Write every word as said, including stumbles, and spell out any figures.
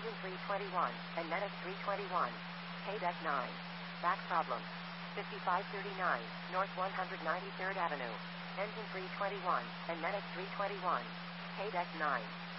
Engine three twenty-one, and N E T three twenty-one. K nine. Back problem. fifty-five thirty-nine, North one hundred ninety-third Avenue. Engine three twenty-one, and N E T three twenty-one. K nine.